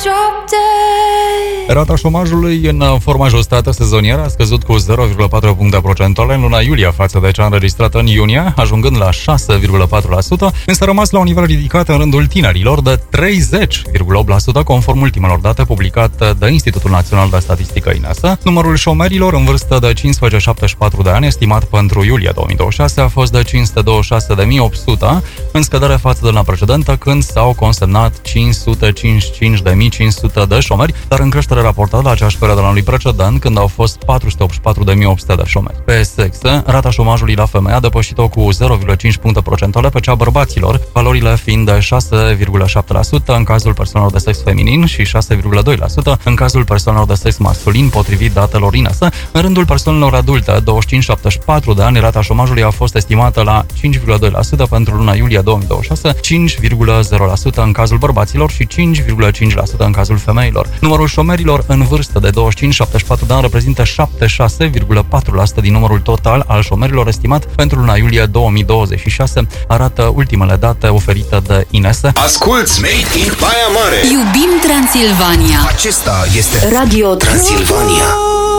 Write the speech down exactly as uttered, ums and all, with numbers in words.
Rata șomajului în formă ajustată sezonieră a scăzut cu zero virgulă patru puncte procentuale în luna iulie față de cea înregistrată în iunie, ajungând la șase virgulă patru la sută, însă a rămas la un nivel ridicat în rândul tinerilor de treizeci virgulă opt la sută, conform ultimelor date publicate de Institutul Național de Statistică I N S. Numărul șomerilor în vârstă de cincisprezece șaptezeci și patru de ani, estimat pentru iulie două mii douăzeci și șase, a fost de cinci sute douăzeci și șase de mii opt sute, în scădere față de luna precedentă, când s-au consemnat cinci sute cincizeci și cinci de mii cinci sute de șomeri, dar în creștere raportată la aceeași perioadă anului precedent, când au fost patru sute optzeci și patru de mii opt sute de șomeri. Pe sexe, rata șomajului la femei a depășit-o cu zero virgulă cinci puncte procentuale pe cea a bărbaților, valorile fiind de șase virgulă șapte la sută în cazul persoanelor de sex feminin și șase virgulă doi la sută în cazul persoanelor de sex masculin, potrivit datelor I N S. În rândul persoanelor adulte douăzeci și cinci șaptezeci și patru de ani, rata șomajului a fost estimată la cinci virgulă doi la sută pentru luna iulie două mii douăzeci și șase, cinci virgulă zero la sută în cazul bărbaților și cinci virgulă cinci la sută în cazul femeilor. Numărul șomerilor în vârstă de douăzeci și cinci șaptezeci și patru de ani reprezintă șaptezeci și șase virgulă patru la sută din numărul total al șomerilor estimat pentru luna iulie două mii douăzeci și șase, arată ultimele date oferite de I N S. Asculți Made in Baia Mare. Iubim Transilvania. Acesta este Radio Transilvania.